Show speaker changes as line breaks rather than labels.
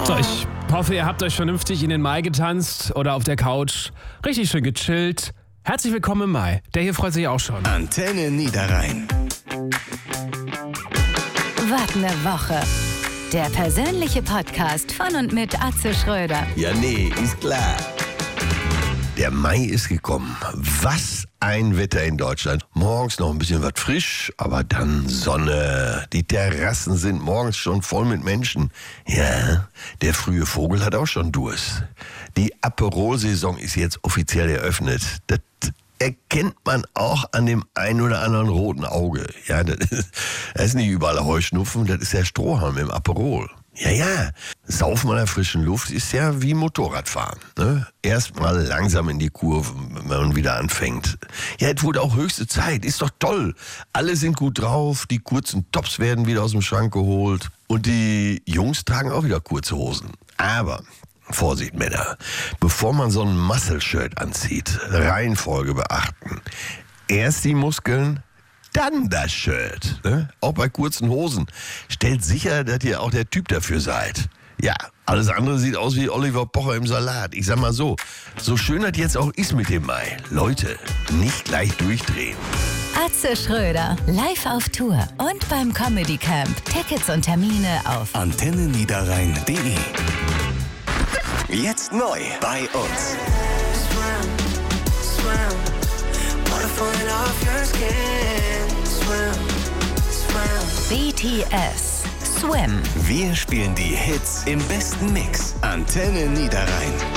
So, ich hoffe, ihr habt euch vernünftig in den Mai getanzt oder auf der Couch richtig schön gechillt. Herzlich willkommen im Mai. Der hier freut sich auch schon.
Antenne Niederrhein.
Wart eine Woche. Der persönliche Podcast von und mit Atze Schröder.
Ja, nee, ist klar. Der Mai ist gekommen. Was ein Wetter in Deutschland. Morgens noch ein bisschen was frisch, aber dann Sonne. Die Terrassen sind morgens schon voll mit Menschen. Ja, der frühe Vogel hat auch schon Durst. Die Aperol-Saison ist jetzt offiziell eröffnet. Das erkennt man auch an dem einen oder anderen roten Auge. Ja, das ist nicht überall Heuschnupfen, das ist der Strohhalm im Aperol. Ja, Saufen an der frischen Luft ist ja wie Motorradfahren. Ne? Erstmal langsam in die Kurve, wenn man wieder anfängt. Ja, es wurde auch höchste Zeit, ist doch toll. Alle sind gut drauf, die kurzen Tops werden wieder aus dem Schrank geholt. Und die Jungs tragen auch wieder kurze Hosen. Aber Vorsicht, Männer, bevor man so ein Muscle-Shirt anzieht, Reihenfolge beachten. Erst die Muskeln, dann das Shirt. Ne? Auch bei kurzen Hosen. Stellt sicher, dass ihr auch der Typ dafür seid. Ja, alles andere sieht aus wie Oliver Pocher im Salat. Ich sag mal so schön das jetzt auch ist mit dem Mai. Leute, nicht gleich durchdrehen.
Atze Schröder, live auf Tour und beim Comedy Camp. Tickets und Termine auf
antenneniederrhein.de. Jetzt neu bei uns.
BTS Swim.
Wir spielen die Hits im besten Mix. Antenne Niederrhein.